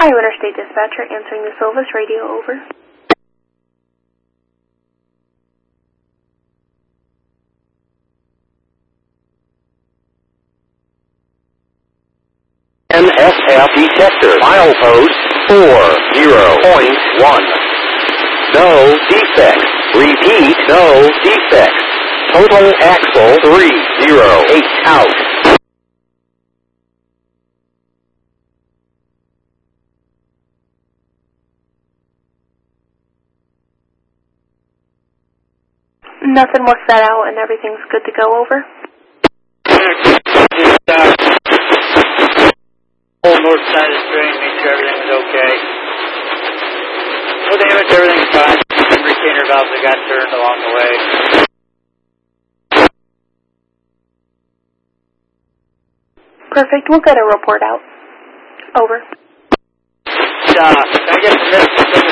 Ohio Interstate Dispatcher answering the Silvis radio, over. NSF detector, milepost 40.1. No defects. Repeat, no defects. Total axle 308 out. Nothing was set out and everything's good to go, over. Whole north side of the train, make sure everything was okay. No damage, everything's fine. Retainer valves that got turned along the way. Perfect, we'll get a report out. Over. Can I get permission